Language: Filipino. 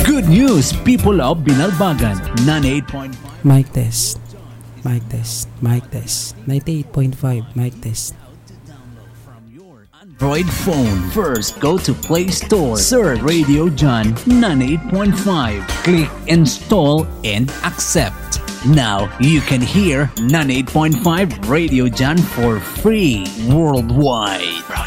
Good news, people of Binalbagan. 98.5. Mic test. Mic test. Mic test. 98.5. Mic test. Android phone. First, go to Play Store. Search Radio John 98.5. Click install and accept. Now you can hear 98.5 Radio John for free worldwide.